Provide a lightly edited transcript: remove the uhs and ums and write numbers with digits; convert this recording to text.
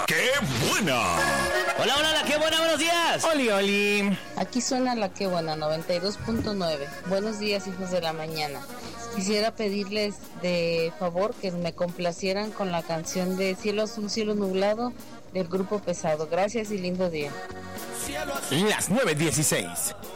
qué buena! Hola, hola, la qué buena, buenos días. Oli, oli. Aquí suena la que buena, 92.9. Buenos días, hijos de la mañana. Quisiera pedirles de favor que me complacieran con la canción de Cielo Azul, Cielo Nublado del Grupo Pesado. Gracias y lindo día. Las 9:16.